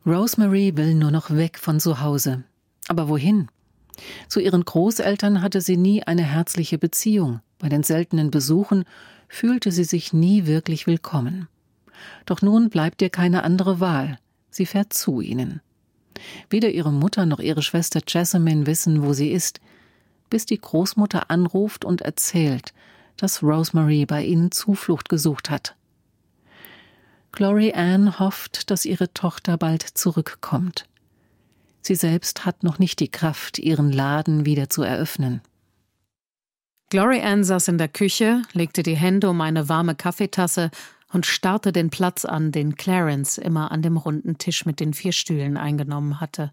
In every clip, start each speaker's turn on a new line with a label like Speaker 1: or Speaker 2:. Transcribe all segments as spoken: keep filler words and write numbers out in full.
Speaker 1: Rosemary will nur noch weg von zu Hause. Aber wohin? Zu ihren Großeltern hatte sie nie eine herzliche Beziehung. Bei den seltenen Besuchen fühlte sie sich nie wirklich willkommen. Doch nun bleibt ihr keine andere Wahl. Sie fährt zu ihnen. Weder ihre Mutter noch ihre Schwester Jessamine wissen, wo sie ist, bis die Großmutter anruft und erzählt, dass Rosemary bei ihnen Zuflucht gesucht hat. Glory Ann hofft, dass ihre Tochter bald zurückkommt. Sie selbst hat noch nicht die Kraft, ihren Laden wieder zu eröffnen.
Speaker 2: Glory Ann saß in der Küche, legte die Hände um eine warme Kaffeetasse und starrte den Platz an, den Clarence immer an dem runden Tisch mit den vier Stühlen eingenommen hatte.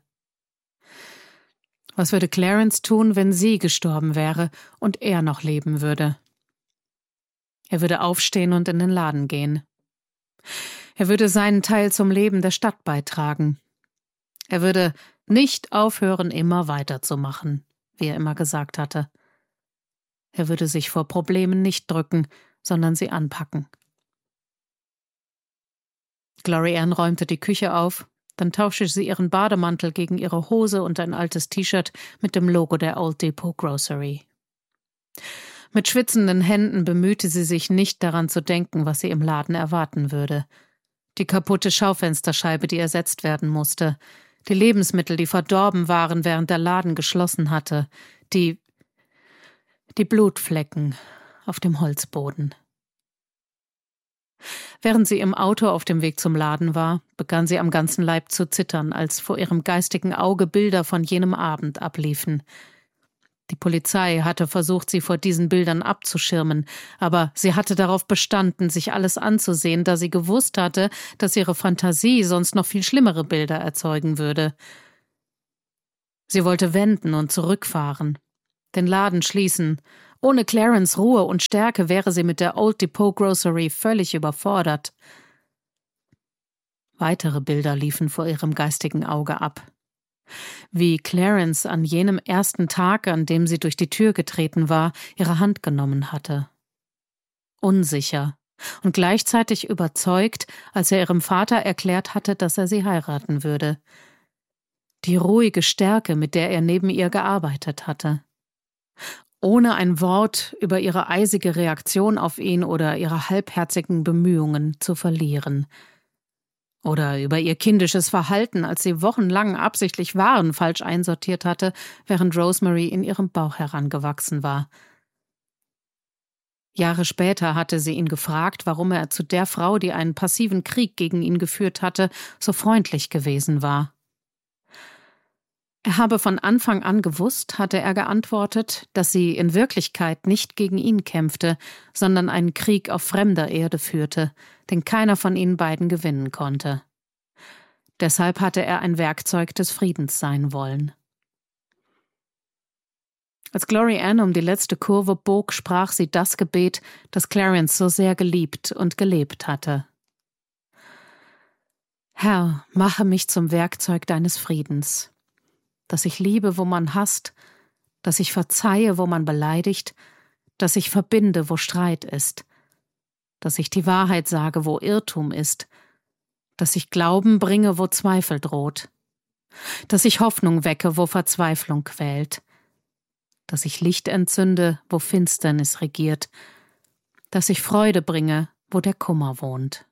Speaker 2: Was würde Clarence tun, wenn sie gestorben wäre und er noch leben würde? Er würde aufstehen und in den Laden gehen. Er würde seinen Teil zum Leben der Stadt beitragen. Er würde nicht aufhören, immer weiterzumachen, wie er immer gesagt hatte. Er würde sich vor Problemen nicht drücken, sondern sie anpacken. Glory Ann räumte die Küche auf, dann tauschte sie ihren Bademantel gegen ihre Hose und ein altes T-Shirt mit dem Logo der Old Depot Grocery. Mit schwitzenden Händen bemühte sie sich nicht daran zu denken, was sie im Laden erwarten würde. Die kaputte Schaufensterscheibe, die ersetzt werden musste, die Lebensmittel, die verdorben waren, während der Laden geschlossen hatte, die, die Blutflecken auf dem Holzboden. Während sie im Auto auf dem Weg zum Laden war, begann sie am ganzen Leib zu zittern, als vor ihrem geistigen Auge Bilder von jenem Abend abliefen. Die Polizei hatte versucht, sie vor diesen Bildern abzuschirmen, aber sie hatte darauf bestanden, sich alles anzusehen, da sie gewusst hatte, dass ihre Fantasie sonst noch viel schlimmere Bilder erzeugen würde. Sie wollte wenden und zurückfahren, den Laden schließen. Ohne Clarence Ruhe und Stärke wäre sie mit der Old Depot Grocery völlig überfordert. Weitere Bilder liefen vor ihrem geistigen Auge ab. Wie Clarence an jenem ersten Tag, an dem sie durch die Tür getreten war, ihre Hand genommen hatte. Unsicher und gleichzeitig überzeugt, als er ihrem Vater erklärt hatte, dass er sie heiraten würde. Die ruhige Stärke, mit der er neben ihr gearbeitet hatte. Ohne ein Wort über ihre eisige Reaktion auf ihn oder ihre halbherzigen Bemühungen zu verlieren. Oder über ihr kindisches Verhalten, als sie wochenlang absichtlich Waren falsch einsortiert hatte, während Rosemary in ihrem Bauch herangewachsen war. Jahre später hatte sie ihn gefragt, warum er zu der Frau, die einen passiven Krieg gegen ihn geführt hatte, so freundlich gewesen war. Er habe von Anfang an gewusst, hatte er geantwortet, dass sie in Wirklichkeit nicht gegen ihn kämpfte, sondern einen Krieg auf fremder Erde führte, den keiner von ihnen beiden gewinnen konnte. Deshalb hatte er ein Werkzeug des Friedens sein wollen. Als Glory Ann um die letzte Kurve bog, sprach sie das Gebet, das Clarence so sehr geliebt und gelebt hatte. Herr, mache mich zum Werkzeug deines Friedens, dass ich liebe, wo man hasst, dass ich verzeihe, wo man beleidigt, dass ich verbinde, wo Streit ist, dass ich die Wahrheit sage, wo Irrtum ist, dass ich Glauben bringe, wo Zweifel droht, dass ich Hoffnung wecke, wo Verzweiflung quält, dass ich Licht entzünde, wo Finsternis regiert, dass ich Freude bringe, wo der Kummer wohnt.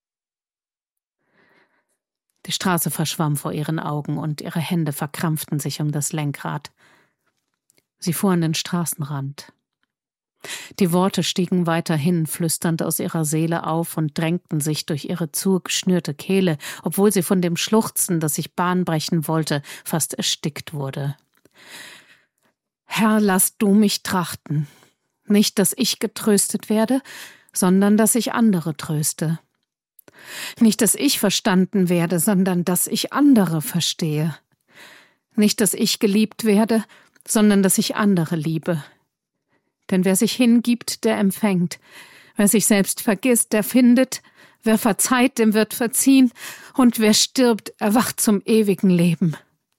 Speaker 2: Die Straße verschwamm vor ihren Augen und ihre Hände verkrampften sich um das Lenkrad. Sie fuhr an den Straßenrand. Die Worte stiegen weiterhin flüsternd aus ihrer Seele auf und drängten sich durch ihre zugeschnürte Kehle, obwohl sie von dem Schluchzen, das sich Bahn brechen wollte, fast erstickt wurde. Herr, lass du mich trachten. Nicht, dass ich getröstet werde, sondern dass ich andere tröste. Nicht, dass ich verstanden werde, sondern dass ich andere verstehe. Nicht, dass ich geliebt werde, sondern dass ich andere liebe. Denn wer sich hingibt, der empfängt. Wer sich selbst vergisst, der findet. Wer verzeiht, dem wird verziehen. Und wer stirbt, erwacht zum ewigen Leben.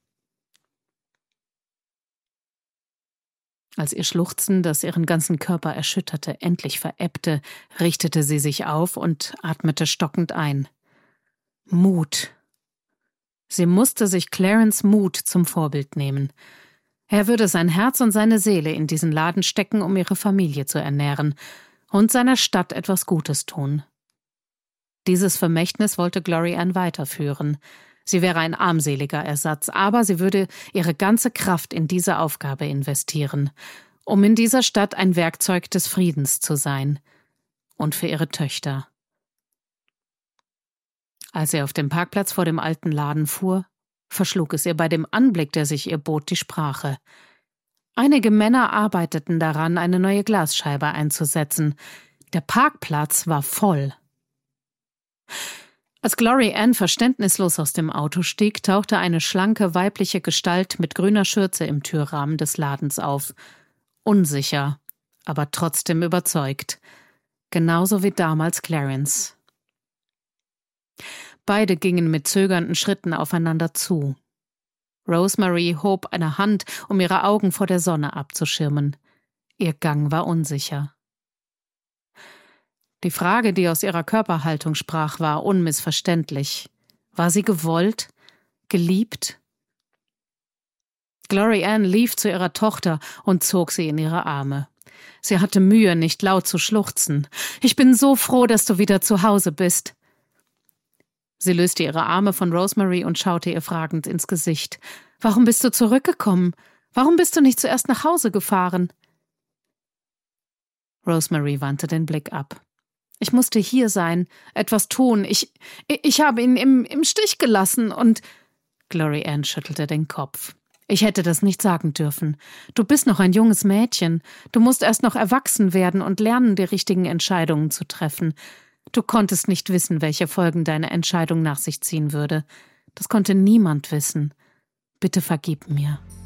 Speaker 2: Als ihr Schluchzen, das ihren ganzen Körper erschütterte, endlich verebbte, richtete sie sich auf und atmete stockend ein. Mut. Sie musste sich Clarence Mut zum Vorbild nehmen. Er würde sein Herz und seine Seele in diesen Laden stecken, um ihre Familie zu ernähren und seiner Stadt etwas Gutes tun. Dieses Vermächtnis wollte Glory Ann weiterführen. Sie wäre ein armseliger Ersatz, aber sie würde ihre ganze Kraft in diese Aufgabe investieren, um in dieser Stadt ein Werkzeug des Friedens zu sein. Und für ihre Töchter. Als sie auf dem Parkplatz vor dem alten Laden fuhr, verschlug es ihr bei dem Anblick, der sich ihr bot, die Sprache. Einige Männer arbeiteten daran, eine neue Glasscheibe einzusetzen. Der Parkplatz war voll. Als Glory Ann verständnislos aus dem Auto stieg, tauchte eine schlanke weibliche Gestalt mit grüner Schürze im Türrahmen des Ladens auf. Unsicher, aber trotzdem überzeugt. Genauso wie damals Clarence. Beide gingen mit zögernden Schritten aufeinander zu. Rosemary hob eine Hand, um ihre Augen vor der Sonne abzuschirmen. Ihr Gang war unsicher. Die Frage, die aus ihrer Körperhaltung sprach, war unmissverständlich. War sie gewollt? Geliebt? Glory Ann lief zu ihrer Tochter und zog sie in ihre Arme. Sie hatte Mühe, nicht laut zu schluchzen. »Ich bin so froh, dass du wieder zu Hause bist.« Sie löste ihre Arme von Rosemary und schaute ihr fragend ins Gesicht. »Warum bist du zurückgekommen? Warum bist du nicht zuerst nach Hause gefahren?« Rosemary wandte den Blick ab. »Ich musste hier sein, etwas tun. Ich, ich habe ihn im, im Stich gelassen und...« Glory Ann schüttelte den Kopf. »Ich hätte das nicht sagen dürfen. Du bist noch ein junges Mädchen. Du musst erst noch erwachsen werden und lernen, die richtigen Entscheidungen zu treffen. Du konntest nicht wissen, welche Folgen deine Entscheidung nach sich ziehen würde. Das konnte niemand wissen. Bitte vergib mir.«